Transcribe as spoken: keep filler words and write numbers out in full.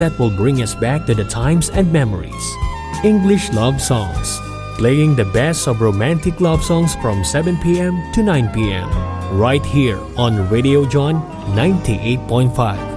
that will bring us back to the times and memories. English Love Songs, playing the best of romantic love songs from seven p.m. to nine p.m. right here on Radio John ninety-eight point five.